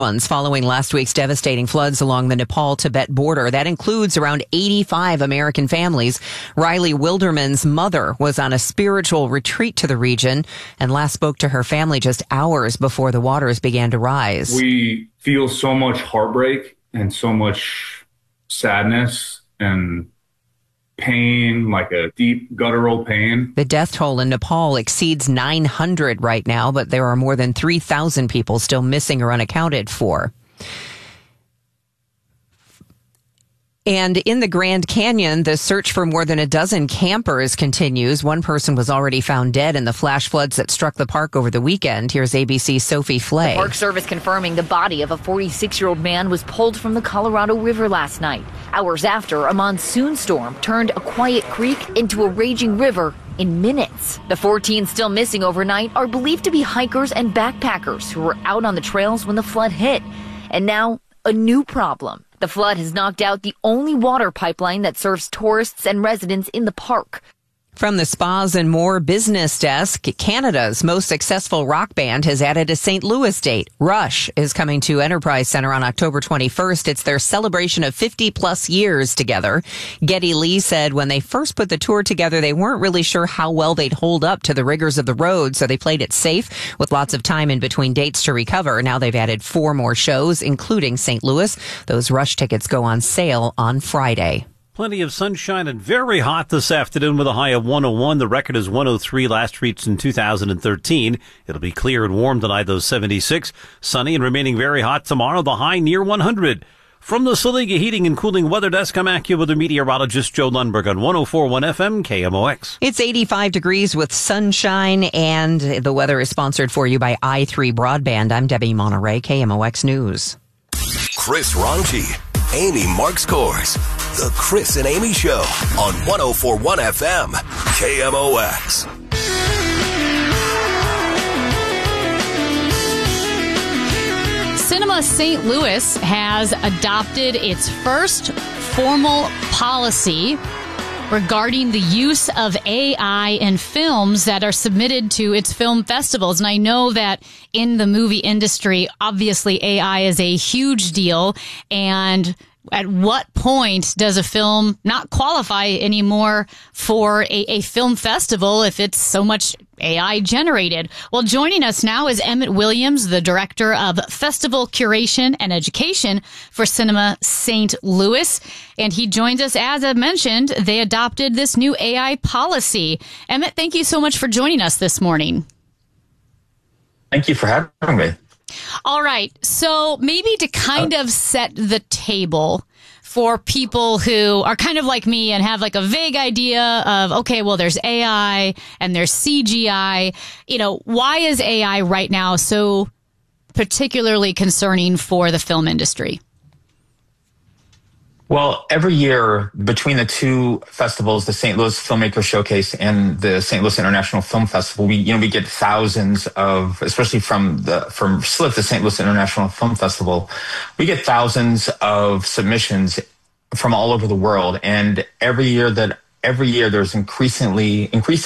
ones following last week's devastating floods along the Nepal-Tibet border. That includes around 85 American families. Riley Wilderman's mother was on a spiritual retreat to the region and last spoke to her family just hours before the waters began to rise. We feel so much heartbreak and so much sadness and pain, like a deep guttural pain. The death toll in Nepal exceeds 900 right now, but there are more than 3,000 people still missing or unaccounted for. And in the Grand Canyon, the search for more than a dozen campers continues. One person was already found dead in the flash floods that struck the park over the weekend. Here's ABC's Sophie Flay. The Park Service confirming the body of a 46-year-old man was pulled from the Colorado River last night, hours after a monsoon storm turned a quiet creek into a raging river in minutes. The 14 still missing overnight are believed to be hikers and backpackers who were out on the trails when the flood hit. And now, a new problem. The flood has knocked out the only water pipeline that serves tourists and residents in the park. From the Spas and More business desk, Canada's most successful rock band has added a St. Louis date. Rush is coming to Enterprise Center on October 21st. It's their celebration of 50-plus years together. Geddy Lee said when they first put the tour together, they weren't really sure how well they'd hold up to the rigors of the road, so they played it safe with lots of time in between dates to recover. Now they've added 4 more shows, including St. Louis. Those Rush tickets go on sale on Friday. Plenty of sunshine and very hot this afternoon with a high of 101. The record is 103, last reached in 2013. It'll be clear and warm tonight, though 76. Sunny and remaining very hot tomorrow, the high near 100. From the Saliga Heating and Cooling Weather Desk, I'm AccuWeather meteorologist Joe Lundberg on 104.1 FM KMOX. It's 85 degrees with sunshine, and the weather is sponsored for you by i3 Broadband. I'm Debbie Monterey, KMOX News. Chris Ronchi, Amy Marks Kors. The Chris and Amy Show on 104.1 FM, KMOX. Cinema St. Louis has adopted its first formal policy regarding the use of AI in films that are submitted to its film festivals. And I know that in the movie industry, obviously AI is a huge deal. And at what point does a film not qualify anymore for a film festival if it's so much AI generated? Well, joining us now is Emmett Williams, the director of Festival Curation and Education for Cinema St. Louis. And he joins us, as I mentioned, they adopted this new AI policy. Emmett, thank you so much for joining us this morning. Thank you for having me. All right. So maybe to kind of set the table for people who are kind of like me and have like a vague idea of, okay, well, there's AI and there's CGI. You know, why is AI right now so particularly concerning for the film industry? Well, every year between the two festivals, the St. Louis Filmmaker Showcase and the St. Louis International Film Festival, we get thousands of, especially from SLIF, the St. Louis International Film Festival, we get thousands of submissions from all over the world. And every year there's increasingly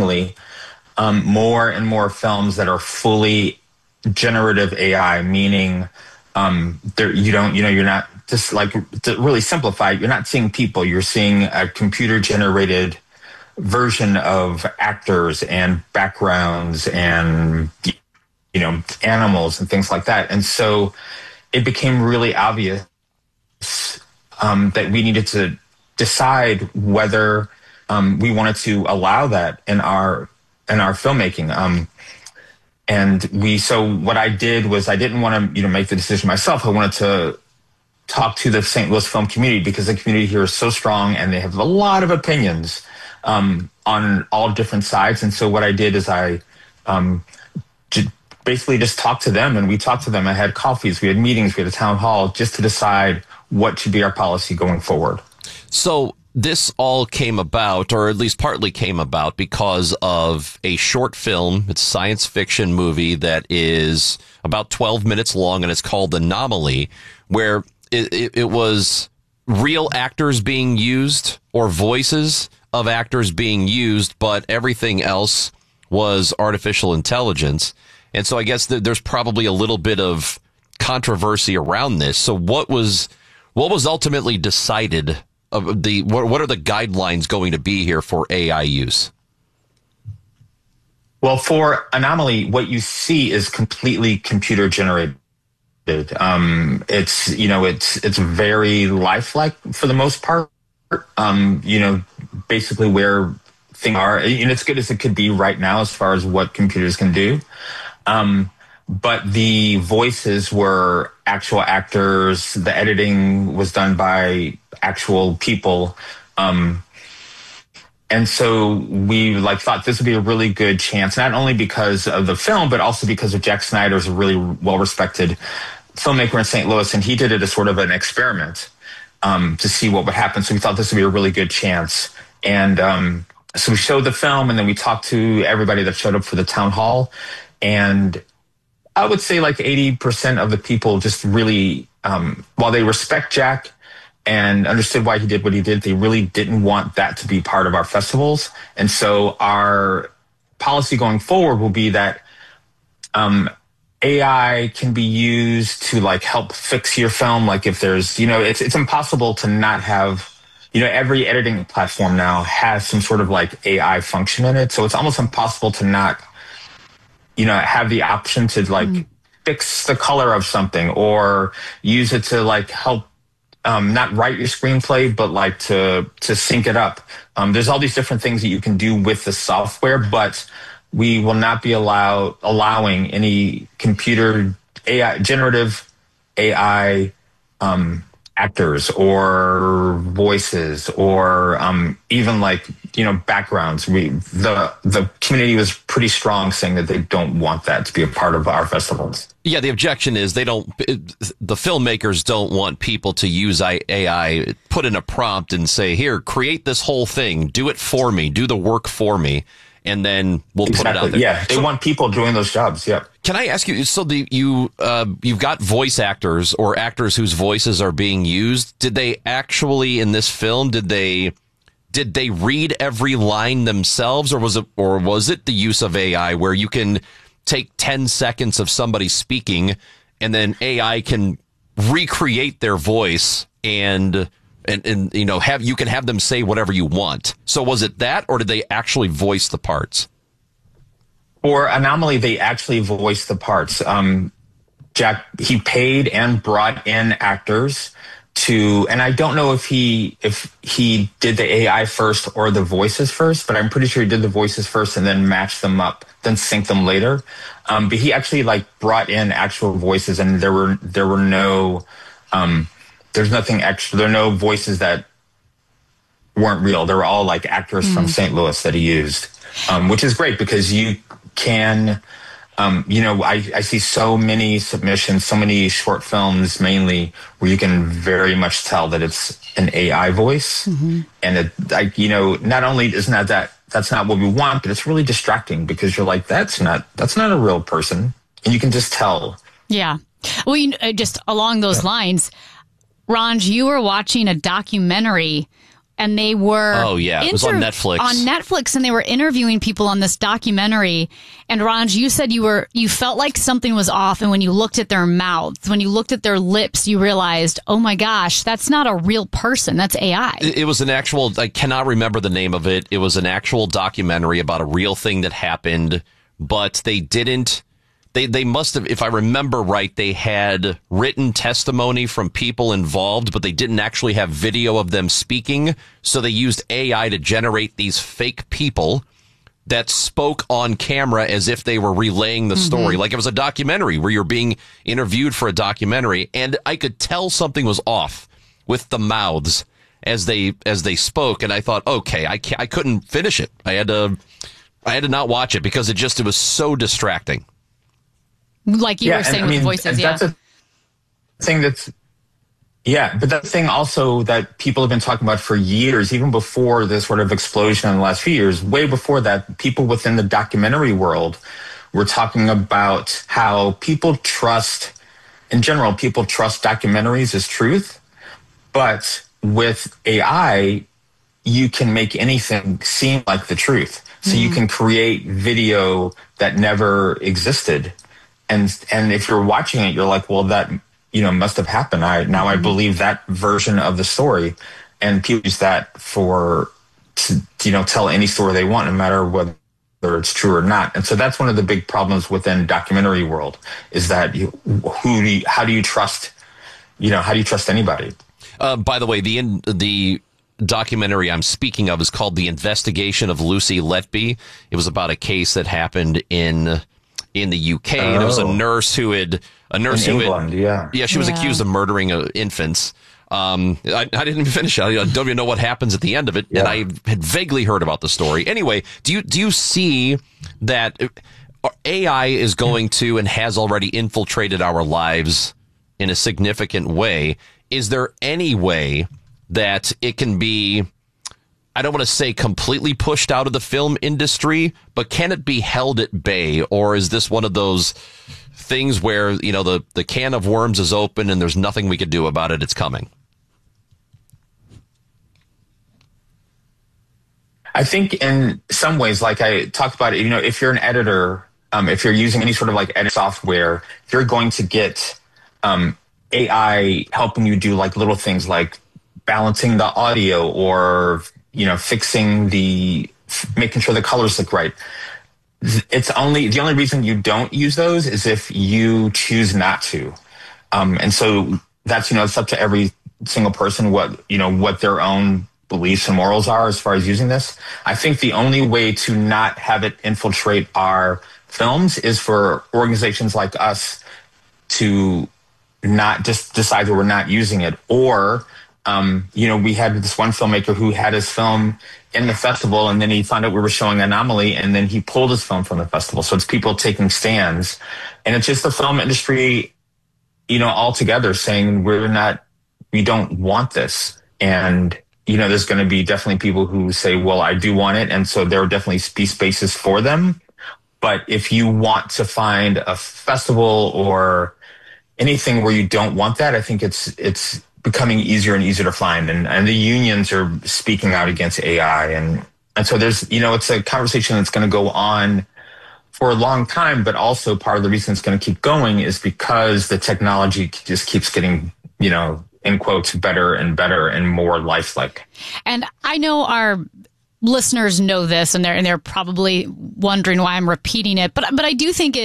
more and more films that are fully generative AI, meaning you're not, just like to really simplify, you're not seeing people, you're seeing a computer generated version of actors and backgrounds and, animals and things like that. And so it became really obvious that we needed to decide whether we wanted to allow that in our filmmaking. So what I did was I didn't want to, make the decision myself. I wanted to talk to the St. Louis film community because the community here is so strong and they have a lot of opinions on all different sides. And so what I did is I basically just talked to them, and we talked to them. I had coffees, we had meetings, we had a town hall just to decide what should be our policy going forward. So this all came about, or at least partly came about, because of a short film. It's a science fiction movie that is about 12 minutes long, and it's called Anomaly, where it was real actors being used or voices of actors being used, but everything else was artificial intelligence. And so I guess there's probably a little bit of controversy around this. So what was ultimately decided of what are the guidelines going to be here for AI use? Well, for Anomaly, what you see is completely computer generated. It's very lifelike for the most part. Basically where things are, it's good as it could be right now as far as what computers can do. But the voices were actual actors. The editing was done by actual people. And so we thought this would be a really good chance, not only because of the film, but also because of Jack Snyder's a really well-respected filmmaker in St. Louis. And he did it as sort of an experiment to see what would happen. So we thought this would be a really good chance. And so we showed the film, and then we talked to everybody that showed up for the town hall. And I would say 80% of the people just really, while they respect Jack and understood why he did what he did, they really didn't want that to be part of our festivals. And so our policy going forward will be that AI can be used to help fix your film. If there's, it's impossible to not have, every editing platform now has some sort of AI function in it. So it's almost impossible to not, have the option to fix the color of something or use it to help not write your screenplay, but to sync it up. There's all these different things that you can do with the software, but we will not be allowing any computer AI, generative AI actors or voices or even backgrounds. The community was pretty strong saying that they don't want that to be a part of our festivals. Yeah, the objection is the filmmakers don't want people to use AI, put in a prompt and say, here, create this whole thing, do it for me, do the work for me, and then we'll put it out there. Yeah, they want people doing those jobs, yeah. Can I ask you, so you've got voice actors or actors whose voices are being used. Did they actually, in this film, did they read every line themselves, or was it the use of AI where you can take 10 seconds of somebody speaking and then AI can recreate their voice and you can have them say whatever you want? So was it that, or did they actually voice the parts? For Anomaly, they actually voiced the parts. Jack, he paid and brought in actors and I don't know if he did the AI first or the voices first, but I'm pretty sure he did the voices first and then matched them up, then sync them later. But he actually brought in actual voices, and there were no there's nothing extra. There are no voices that weren't real. They were all actors from St. Louis that he used, which is great because you can. I see so many submissions, so many short films mainly where you can very much tell that it's an AI voice. Mm-hmm. And not only is that's not what we want, but it's really distracting because you're that's not a real person. And you can just tell. Yeah. Well, just along those lines, Ranj, you were watching a documentary and they were it was on Netflix. On Netflix, and they were interviewing people on this documentary. And Ranj, you said you felt like something was off, and when you looked at their mouths, when you looked at their lips, you realized, oh my gosh, that's not a real person, that's AI. It was an actual, I cannot remember the name of it. It was an actual documentary about a real thing that happened, but they didn't. They must have, if I remember right, they had written testimony from people involved, but they didn't actually have video of them speaking. So they used AI to generate these fake people that spoke on camera as if they were relaying the story. Like it was a documentary where you're being interviewed for a documentary. And I could tell something was off with the mouths as they spoke. And I thought, okay, I couldn't finish it. I had to not watch it because it was so distracting. Like you were saying with voices, that's a thing but that thing also that people have been talking about for years, even before this sort of explosion in the last few years, way before that, people within the documentary world were talking about how people trust documentaries as truth, but with AI, you can make anything seem like the truth. So you can create video that never existed. and if you're watching it, you're like, well, that, must have happened. I believe that version of the story, and people use that to tell any story they want, no matter whether it's true or not. And so that's one of the big problems within documentary world, is that how do you trust anybody? By the way, the documentary I'm speaking of is called The Investigation of Lucy Letby. It was about a case that happened in the UK, and it was a nurse who had England, she was accused of murdering infants. I didn't even finish it. I don't even know what happens at the end of it, and I had vaguely heard about the story. Anyway, do you see that AI is going to and has already infiltrated our lives in a significant way? Is there any way that it can be, I don't want to say completely pushed out of the film industry, but can it be held at bay? Or is this one of those things where, the can of worms is open and there's nothing we could do about it? It's coming. I think in some ways, like I talked about it, if you're an editor, if you're using any sort of like edit software, you're going to get AI helping you do like little things like balancing the audio or, making sure the colors look right. The only reason you don't use those is if you choose not to. And so that's, it's up to every single person what their own beliefs and morals are as far as using this. I think the only way to not have it infiltrate our films is for organizations like us to not just decide that we're not using it. Or, we had this one filmmaker who had his film in the festival, and then he found out we were showing Anomaly, and then he pulled his film from the festival. So it's people taking stands, and it's just the film industry, altogether saying we don't want this. And, there's going to be definitely people who say, well, I do want it. And so there will definitely be spaces for them. But if you want to find a festival or anything where you don't want that, I think it's becoming easier and easier to find. And the unions are speaking out against AI. And so there's, it's a conversation that's going to go on for a long time, but also part of the reason it's going to keep going is because the technology just keeps getting, in quotes, better and better and more lifelike. And I know our listeners know this, and they're probably wondering why I'm repeating it, but I do think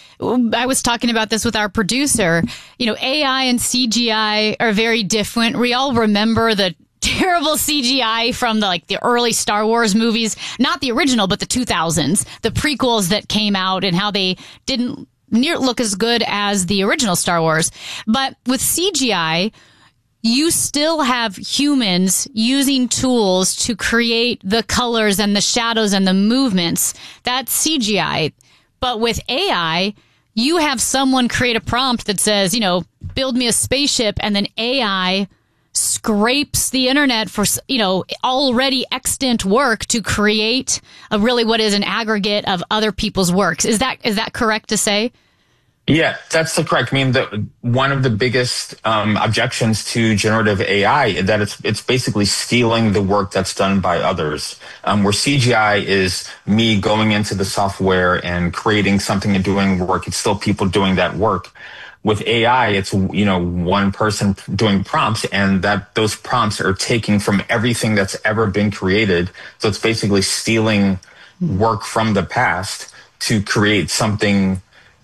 I was talking about this with our producer. AI and CGI are very different. We all remember the terrible CGI from the early Star Wars movies, not the original, but the 2000s, the prequels that came out, and how they didn't look as good as the original Star Wars. But with CGI, you still have humans using tools to create the colors and the shadows and the movements. That's CGI. But with AI, you have someone create a prompt that says, build me a spaceship, and then AI scrapes the internet for, already extant work to create what is an aggregate of other people's works. Is that correct to say? Yeah, that's correct. I mean, one of the biggest objections to generative AI is that it's basically stealing the work that's done by others. Where CGI is me going into the software and creating something and doing work, it's still people doing that work. With AI, it's one person doing prompts, and those prompts are taking from everything that's ever been created. So it's basically stealing work from the past to create something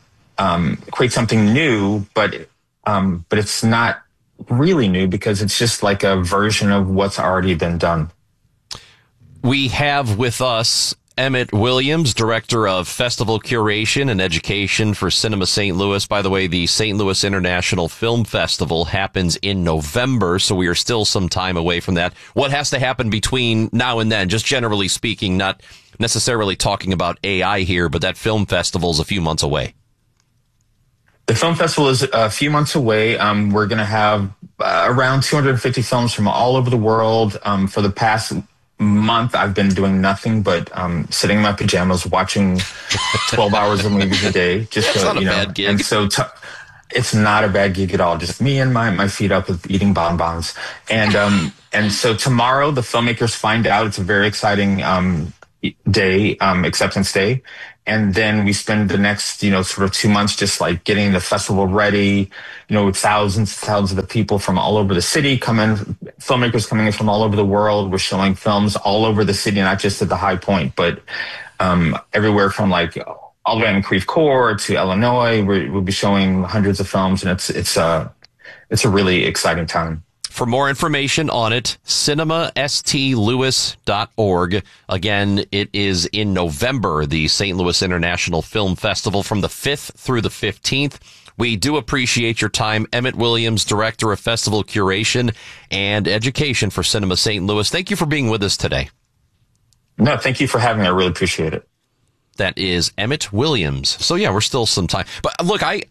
new, but it's not really new because it's just like a version of what's already been done. We have with us Emmett Williams, Director of Festival Curation and Education for Cinema St. Louis. By the way, the St. Louis International Film Festival happens in November, so we are still some time away from that. What has to happen between now and then, just generally speaking, not necessarily talking about AI here, but that film festival's a few months away? The film festival is a few months away. We're going to have around 250 films from all over the world. For the past month, I've been doing nothing but sitting in my pajamas watching 12 hours of movies a day. Just That's not a bad gig. And so it's not a bad gig at all. Just me and my feet up with eating bonbons. And so tomorrow the filmmakers find out. It's a very exciting day, acceptance day. And then we spend the next, sort of 2 months just like getting the festival ready, with thousands of people from all over the city filmmakers coming in from all over the world. We're showing films all over the city, not just at the High Point, but everywhere from like all the way in Creve Coeur to Illinois. We'll be showing hundreds of films, and it's a really exciting time. For more information on it, cinemastlewis.org. Again, it is in November, the St. Louis International Film Festival from the 5th through the 15th. We do appreciate your time. Emmett Williams, Director of Festival Curation and Education for Cinema St. Louis. Thank you for being with us today. No, thank you for having me. I really appreciate it. That is Emmett Williams. So yeah, we're still some time. But look, I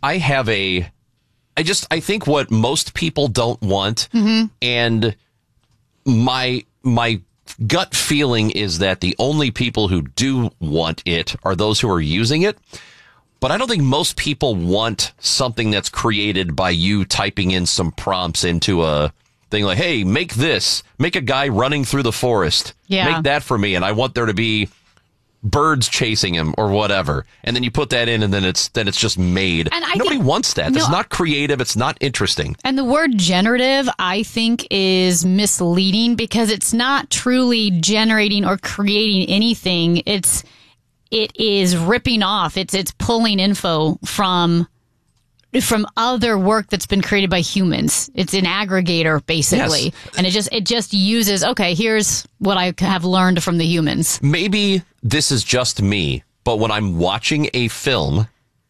think what most people don't want, and my gut feeling is that the only people who do want it are those who are using it. But I don't think most people want something that's created by you typing in some prompts into a thing like, hey, make a guy running through the forest. Yeah. Make that for me. And I want there to be birds chasing him or whatever, and then you put that in, and then it's just made. And nobody wants that. It's not creative. It's not interesting. And the word generative, I think, is misleading because it's not truly generating or creating anything. It is ripping off. It's pulling info from other work that's been created by humans. It's an aggregator, basically. Yes. And it just uses, okay, here's what I have learned from the humans. Maybe this is just me, but when I'm watching a film,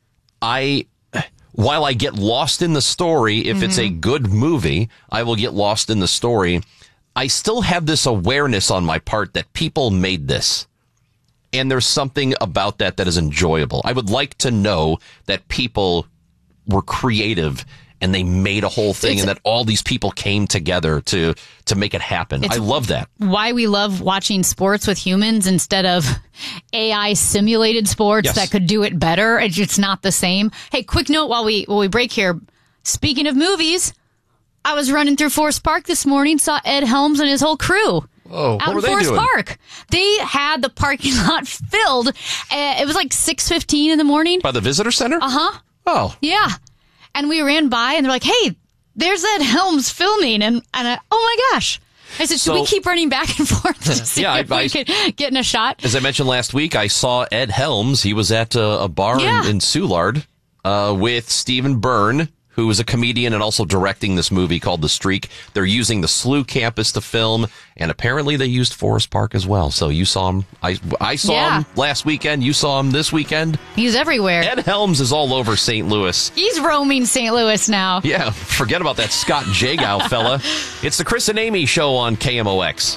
while I get lost in the story, if it's a good movie, I will get lost in the story. I still have this awareness on my part that people made this. And there's something about that is enjoyable. I would like to know that people were creative and they made a whole thing, and that all these people came together to make it happen. I love that. Why we love watching sports with humans instead of AI simulated sports that could do it better. It's not the same. Hey, quick note while we break here. Speaking of movies, I was running through Forest Park this morning, saw Ed Helms and his whole crew. Oh, out in Forest Park. They had the parking lot filled. It was like 6:15 in the morning. By the visitor center? Uh-huh. Oh. Yeah. And we ran by, and they're like, hey, there's Ed Helms filming. And oh, my gosh. I said, should we keep running back and forth to see if we could get in a shot? As I mentioned last week, I saw Ed Helms. He was at a bar in Soulard with Stephen Byrne, who is a comedian and also directing this movie called The Streak. They're using the SLU campus to film, and apparently they used Forest Park as well. So you saw him. I saw him last weekend. You saw him this weekend. He's everywhere. Ed Helms is all over St. Louis. He's roaming St. Louis now. Yeah, forget about that Scott Jagow fella. It's the Chris and Amy Show on KMOX.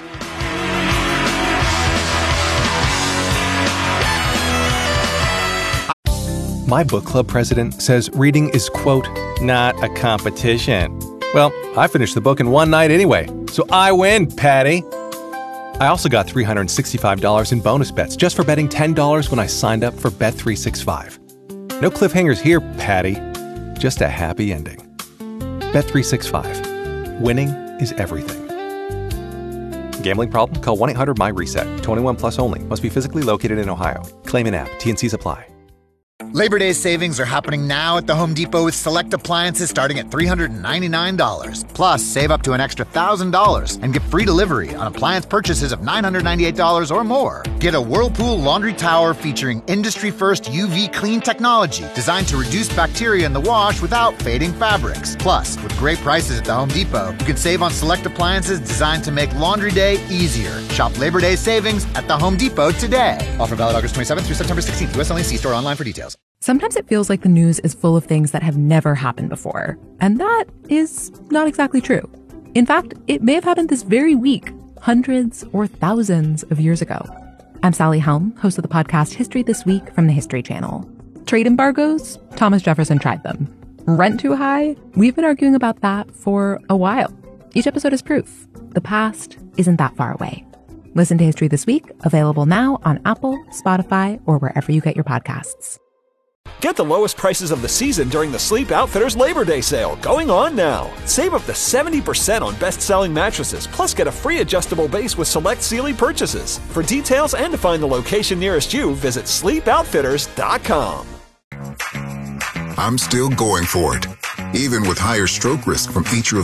My book club president says reading is, quote, not a competition. Well, I finished the book in one night anyway, so I win, Patty. I also got $365 in bonus bets just for betting $10 when I signed up for Bet365. No cliffhangers here, Patty. Just a happy ending. Bet365. Winning is everything. Gambling problem? Call 1-800-MY-RESET. 21 plus only. Must be physically located in Ohio. Claim in app. T&Cs apply. Labor Day savings are happening now at the Home Depot with select appliances starting at $399. Plus, save up to an extra $1,000 and get free delivery on appliance purchases of $998 or more. Get a Whirlpool laundry tower featuring industry-first UV clean technology designed to reduce bacteria in the wash without fading fabrics. Plus, with great prices at the Home Depot, you can save on select appliances designed to make laundry day easier. Shop Labor Day savings at the Home Depot today. Offer valid August 27th through September 16th. U.S. only. See store online for details. Sometimes it feels like the news is full of things that have never happened before. And that is not exactly true. In fact, it may have happened this very week, hundreds or thousands of years ago. I'm Sally Helm, host of the podcast History This Week from the History Channel. Trade embargoes? Thomas Jefferson tried them. Rent too high? We've been arguing about that for a while. Each episode is proof. The past isn't that far away. Listen to History This Week, available now on Apple, Spotify, or wherever you get your podcasts. Get the lowest prices of the season during the Sleep Outfitters Labor Day sale, going on now. Save up to 70% on best-selling mattresses, plus get a free adjustable base with select Sealy purchases. For details and to find the location nearest you, visit sleepoutfitters.com. I'm still going for it, even with higher stroke risk from atrial